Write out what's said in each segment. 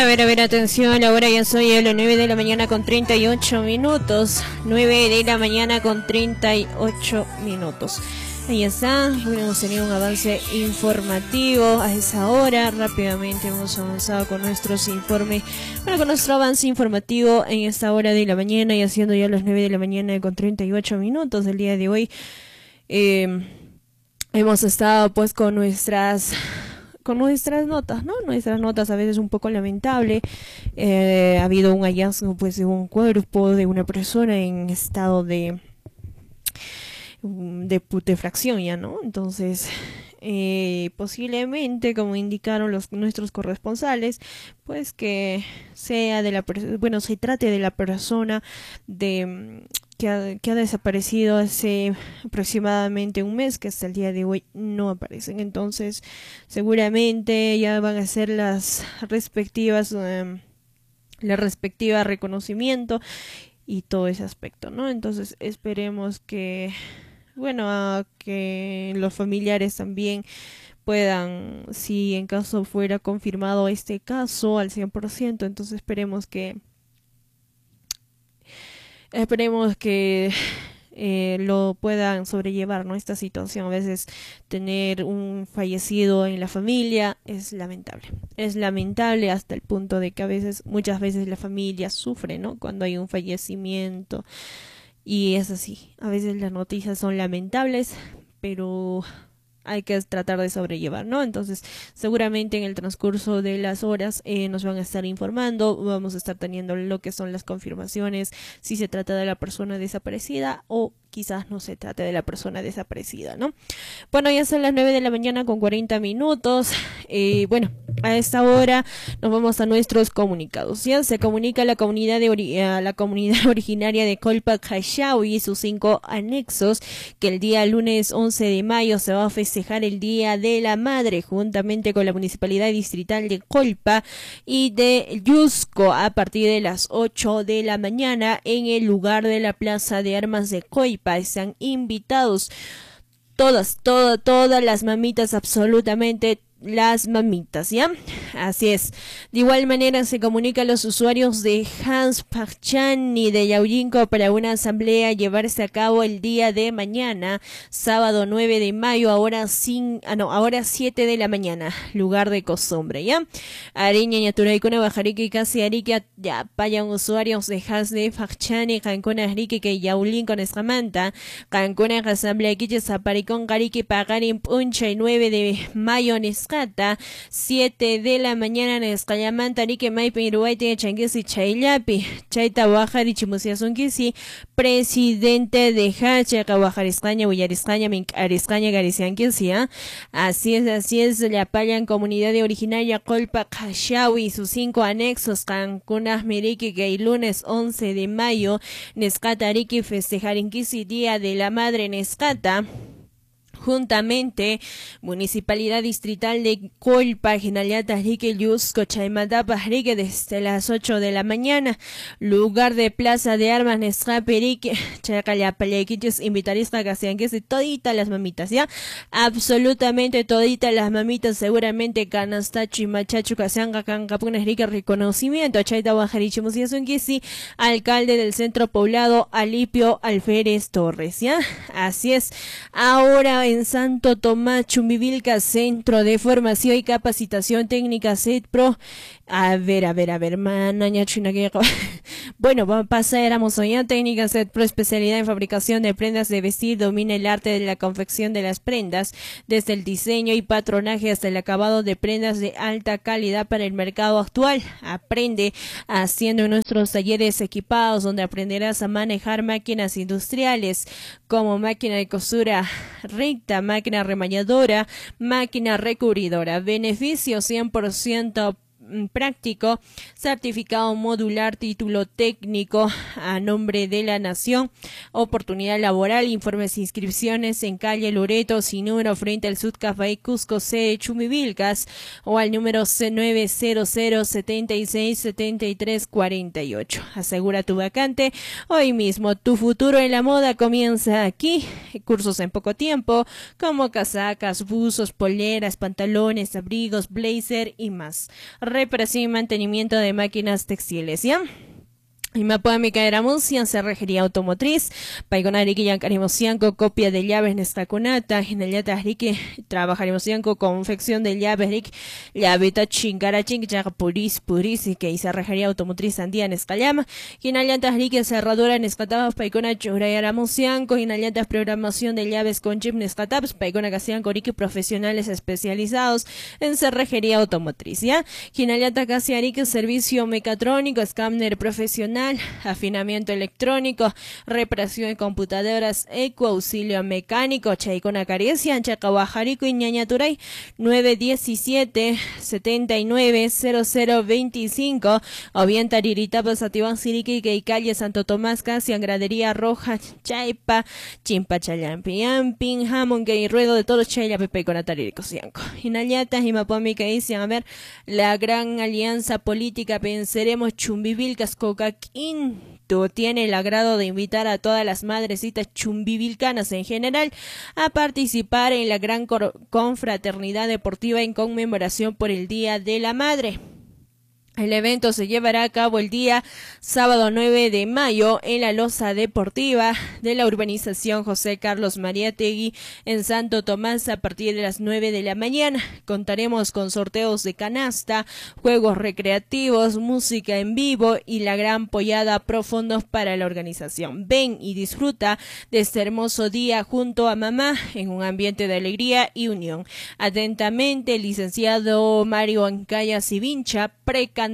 A ver, atención, ahora ya soy a las 9 de la mañana con 38 minutos. 9 de la mañana con 38 minutos. Ahí está, hemos tenido un avance informativo a esa hora. Rápidamente hemos avanzado con nuestros informes. Bueno, con nuestro avance informativo en esta hora de la mañana y haciendo ya las 9 de la mañana con 38 minutos del día de hoy. Hemos estado pues con nuestras notas, ¿no? Nuestras notas a veces un poco lamentable. Ha habido un hallazgo pues de un cuerpo de una persona en estado de putrefacción ya, ¿no? Entonces, posiblemente, como indicaron nuestros corresponsales, pues que sea se trate de la persona que ha desaparecido hace aproximadamente un mes, que hasta el día de hoy no aparecen. Entonces, seguramente ya van a ser las respectivas la respectiva reconocimiento y todo ese aspecto, ¿no? Entonces, esperemos que que los familiares también puedan, si en caso fuera confirmado este caso al 100%, entonces esperemos que lo puedan sobrellevar, ¿no? Esta situación. A veces tener un fallecido en la familia es lamentable hasta el punto de que muchas veces la familia sufre, ¿no? Cuando hay un fallecimiento. Y es así, a veces las noticias son lamentables, pero hay que tratar de sobrellevar, ¿no? Entonces, seguramente en el transcurso de las horas nos van a estar informando, vamos a estar teniendo lo que son las confirmaciones, si se trata de la persona desaparecida o quizás no se trate de la persona desaparecida, ¿no? Bueno, ya son las 9 de la mañana con 40 minutos. A esta hora nos vamos a nuestros comunicados. Ya se comunica a la comunidad originaria de Colpa Cachao y sus 5 anexos que el día lunes 11 de mayo se va a festejar el Día de la Madre juntamente con la Municipalidad Distrital de Colpa y de Yusco a partir de las 8 de la mañana en el lugar de la Plaza de Armas de Colpa. Están invitados todas las mamitas, absolutamente las mamitas, ¿ya? Así es. De igual manera se comunica a los usuarios de Hans Pachán y de Yauyinco para una asamblea llevarse a cabo el día de mañana, sábado 9 de mayo, ahora 7 de la mañana, lugar de costumbre, ¿ya? Ariña, Ñaturaicuna, Bajarique y casi Arique, ya vayan usuarios de Hans de Pachán y Cancún, Arique, que Yaulín con Escamanta, Cancún, asamblea Quiche, Zaparicón, Carique, Pagarín, Puncha y 9 de mayo, 7 de la mañana en Escayamanta, Arique, Maipe, Iruaite, Changuesi, Chaylapi, Chaita, Bajari, Chimusiazunkisi, presidente de Hachaca, Bajariscaña, Villariscaña, Mincariscaña, Garicianquisia. Así es, le apayan comunidad de originaria Colpa Cachao y sus 5 anexos, Cancún, Mirique, que el lunes 11 de mayo, Nescata, Arique, festejarinquisi, Día de la Madre, Nescata. Juntamente, Municipalidad Distrital de Colpa, Generalidad Tajrique, Yusco, Chaymatapa, Rique, desde las 8 de la mañana, lugar de Plaza de Armas, Nescaperique, Chacayapalequiches, invitarisca, Casianques, y toditas las mamitas, ¿ya? Absolutamente toditas las mamitas, seguramente Canastacho y Machacho, Casianga, Cancapunas, Rique, reconocimiento, Chaita, Bajarichimos y Asunquisi, alcalde del centro poblado, Alipio Alférez Torres, ¿ya? Así es. Ahora en Santo Tomás, Chumbivilca, Centro de Formación y Capacitación Técnica CETPRO. A ver, manaña china que bueno, pasáramos hoy a técnica CETPRO, especialidad en fabricación de prendas de vestir, domina el arte de la confección de las prendas, desde el diseño y patronaje hasta el acabado de prendas de alta calidad para el mercado actual. Aprende haciendo nuestros talleres equipados, donde aprenderás a manejar máquinas industriales como máquina de costura recta, máquina remalladora, máquina recubridora. Beneficio 100% práctico, certificado modular, título técnico a nombre de la Nación, oportunidad laboral, informes e inscripciones en calle Loreto, sin número, frente al Sud Café Cusco, C. Chumivilcas, o al número C900 76 73 48. Asegura tu vacante hoy mismo. Tu futuro en la moda comienza aquí. Cursos en poco tiempo, como casacas, buzos, poleras, pantalones, abrigos, blazer y más. reparación y mantenimiento de máquinas textiles, ¿ya? Y Mapuamica era Muncian, cerrajería automotriz, Paigonariki Yancarimosianco, copia de llaves Nestaconata, Ginayata Riki, trabajarimosianco, confección de llaves Rick, llaveta Chingaraching, Puris, y que cerrajería automotriz Andía Nescayama, Ginayata Riki, cerradura Nescatabas, Paigona Churayaramusianco, Ginayata programación de llaves con chip Nescatabs, Paigona Casianco, Riki, profesionales especializados en cerrajería automotriz, ¿ya? Ginayata Casiariki, servicio mecatrónico, escáner profesional, afinamiento electrónico, reparación de computadoras, eco, auxilio mecánico, Chaicona Carecia, Chacabajarico y Ñañaturay, 917-790025, o bien Tariritapas, Atibán Siriqui, y calle Santo Tomás, Casian, Gradería Roja, Chaipa, Chimpachallampiampin, Jamón, Gay, Ruedo de todos, Chaya, Pepe, con Ataririco, Cianco. Inayata, Jimapomi, que dicen, a ver, la gran alianza política, pensaremos Chumbivilcas, Cocaquinto, tiene el agrado de invitar a todas las madrecitas chumbivilcanas en general a participar en la gran confraternidad deportiva en conmemoración por el Día de la Madre. El evento se llevará a cabo el día sábado 9 de mayo en la loza deportiva de la urbanización José Carlos Mariátegui en Santo Tomás a partir de las 9 de la mañana. Contaremos con sorteos de canasta, juegos recreativos, música en vivo y la gran pollada pro fondos para la organización. Ven y disfruta de este hermoso día junto a mamá en un ambiente de alegría y unión. Atentamente, el licenciado Mario Ancaya Sivincha, precandidato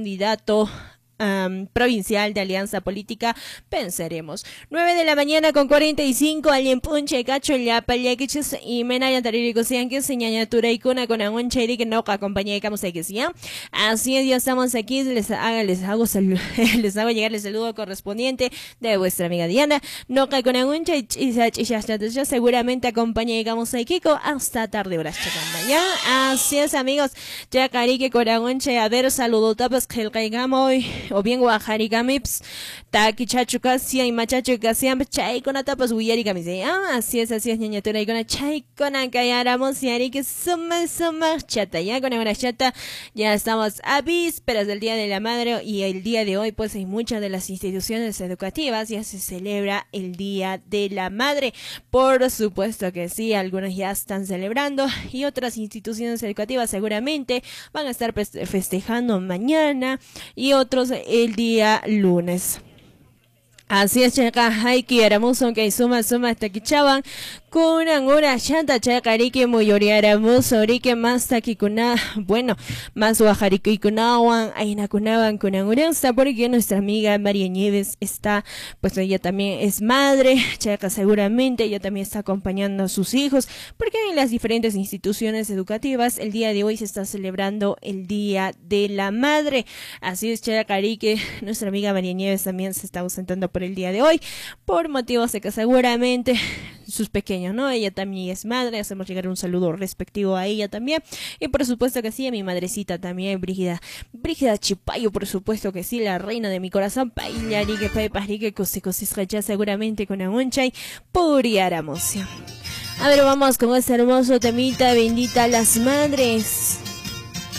provincial de Alianza Política Pensaremos. 9 de la mañana con 45, alguien punche cacho ya paliaquiches y menaya taririco sean que señañatura y cuna con aguan chairi que no acompañe de camusequis, así es, ya estamos aquí, les hago llegar el saludo correspondiente de vuestra amiga Diana, no con aguan chay ya seguramente acompañe de camusequico hasta tarde horas chacanda, ya, así es amigos, ya carique con aguan chay, a ver, saludo tapas que el caigamo hoy o bien guajaricamips, taki chachucasia y machachucasia, chay con atapas huyaricamice. Así es, ñañatura y con chay con acayaramos y ari que suma chata, ya con una chata, ya estamos a vísperas del Día de la Madre y el día de hoy pues en muchas de las instituciones educativas ya se celebra el Día de la Madre. Por supuesto que sí, algunos ya están celebrando y otras instituciones educativas seguramente van a estar festejando mañana y otros el día lunes. Así es, chaca, hay que éramos que suma hasta que chaban con una chanta chacariki muyoráramos orique más taquicuna, bueno, más guajarico y cunawan, aina cunaban con anguranza, porque nuestra amiga María Nieves está, pues ella también es madre, chaca seguramente, ella también está acompañando a sus hijos, porque en las diferentes instituciones educativas el día de hoy se está celebrando el Día de la Madre. Así es, chacariki, nuestra amiga María Nieves también se está ausentando por el día de hoy, por motivos de que seguramente sus pequeños, ¿no? Ella también es madre, hacemos llegar un saludo respectivo a ella también, y por supuesto que sí, a mi madrecita también, Brígida Chipayo, por supuesto que sí, la reina de mi corazón, Pailari, que Paipari, que seguramente con Agunchay, Puriaramosia. A ver, vamos con este hermoso temita, bendita las madres.